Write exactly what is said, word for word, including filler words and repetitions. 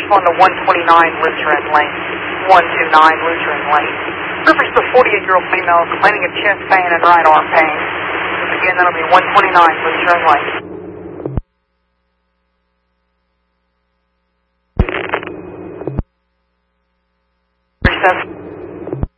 on the one twenty-nine Lutheran Lane. one twenty-nine Lutheran Lane. Refers to a forty-eight-year-old female complaining of chest pain and right arm pain. Again, that'll be one twenty-nine Lutheran Lane.